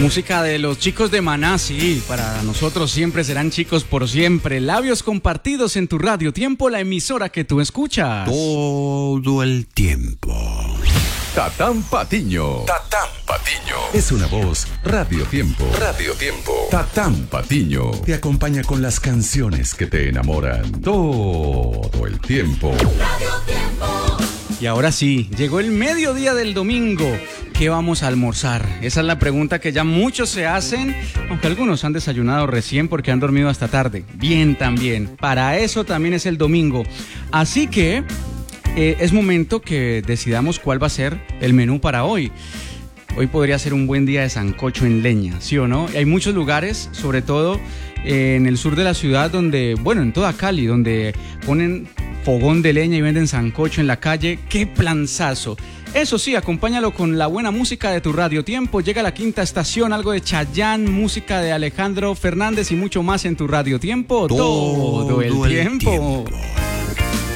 Música de los chicos de Maná, sí, para nosotros siempre serán chicos por siempre. Labios compartidos en tu Radio Tiempo, la emisora que tú escuchas. Todo el tiempo. Tatán Patiño. Tatán Patiño. Es una voz Radio Tiempo. Radio Tiempo. Tatán Patiño. Te acompaña con las canciones que te enamoran todo el tiempo. Radio Tiempo. Y ahora sí, llegó el mediodía del domingo. ¿Qué vamos a almorzar? Esa es la pregunta que ya muchos se hacen, aunque algunos han desayunado recién porque han dormido hasta tarde. Bien también, para eso también es el domingo. Así que es momento que decidamos cuál va a ser el menú para hoy. Hoy podría ser un buen día de sancocho en leña, ¿sí o no? Hay muchos lugares, sobre todo en el sur de la ciudad, donde, bueno, en toda Cali, donde ponen fogón de leña y venden sancocho en la calle. ¡Qué planzazo! Eso sí, acompáñalo con la buena música de tu Radio Tiempo. Llega la quinta estación, algo de Chayanne, música de Alejandro Fernández y mucho más en tu Radio Tiempo. Todo el tiempo.